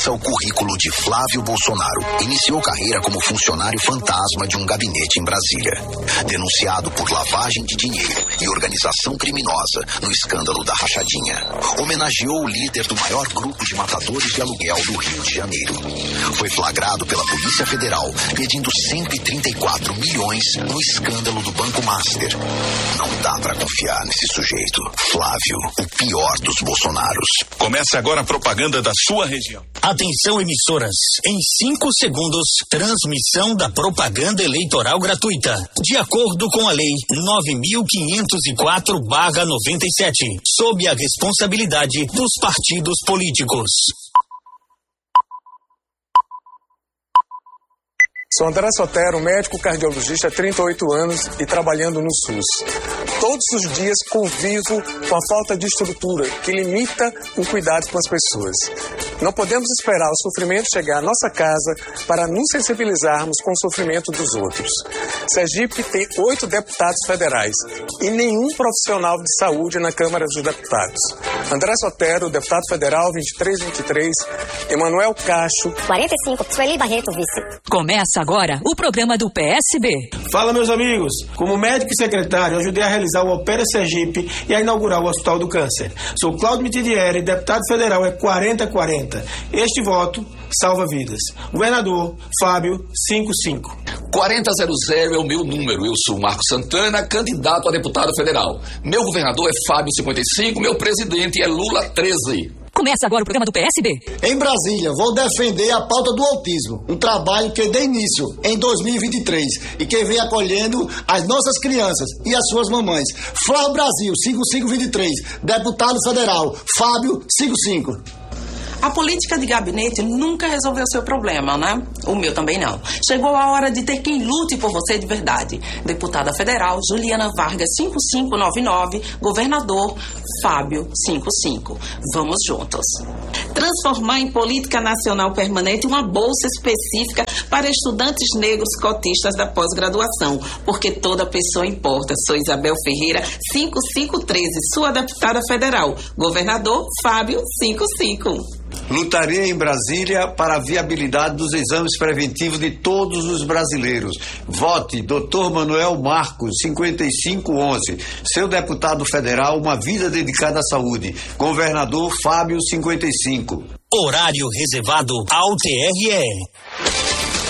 Conheça o currículo de Flávio Bolsonaro. Iniciou carreira como funcionário fantasma de um gabinete em Brasília. Denunciado por lavagem de dinheiro e organização criminosa no escândalo da rachadinha. Homenageou o líder do maior grupo de matadores de aluguel do Rio de Janeiro. Foi flagrado pela Polícia Federal pedindo 134 milhões no escândalo do Banco Master. Não dá pra confiar nesse sujeito. Flávio, o pior dos Bolsonaros. Começa agora a propaganda da sua região. Atenção, emissoras. Em 5 segundos, transmissão da propaganda eleitoral gratuita. De acordo com a Lei 9.504/97, sob a responsabilidade dos partidos políticos. Sou André Sotero, médico cardiologista há 38 anos e trabalhando no SUS. Todos os dias convivo com a falta de estrutura que limita o cuidado com as pessoas. Não podemos esperar o sofrimento chegar à nossa casa para nos sensibilizarmos com o sofrimento dos outros. Sergipe tem 8 deputados federais e nenhum profissional de saúde na Câmara dos Deputados. André Sotero, deputado federal 2323, Emanuel Cacho, 45, Sueli Barreto, vice. Começa agora o programa do PSB. Fala, meus amigos. Como médico e secretário, ajudei a realizar o Opera Sergipe e a inaugurar o Hospital do Câncer. Sou Cláudio Mitidieri, deputado federal é 4040. Este voto salva vidas. Governador Fábio 55. 4000 é o meu número. Eu sou Marco Santana, candidato a deputado federal. Meu governador é Fábio 55, meu presidente é Lula 13. Começa agora o programa do PSB. Em Brasília, vou defender a pauta do autismo, um trabalho que dê início em 2023 e que vem acolhendo as nossas crianças e as suas mamães. Flávio Brasil, 5523, deputado federal, Fábio 55. A política de gabinete nunca resolveu seu problema, né? O meu também não. Chegou a hora de ter quem lute por você de verdade. Deputada federal Juliana Vargas 5599, governador Fábio 55. Vamos juntos. Transformar em política nacional permanente uma bolsa específica para estudantes negros cotistas da pós-graduação, porque toda pessoa importa. Sou Isabel Ferreira 5513, sua deputada federal, governador Fábio 55. Lutaria em Brasília para a viabilidade dos exames preventivos de todos os brasileiros. Vote Dr. Manuel Marcos, 5511. Seu deputado federal, uma vida dedicada à saúde. Governador Fábio 55. Horário reservado ao TRE.